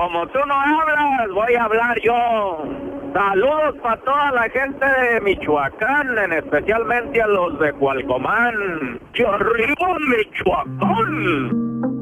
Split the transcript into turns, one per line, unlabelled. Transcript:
como tú no hablas, voy a hablar yo. Saludos para toda la gente de Michoacán, especialmente a los de Cualcomán. ¡Que arriba Michoacán!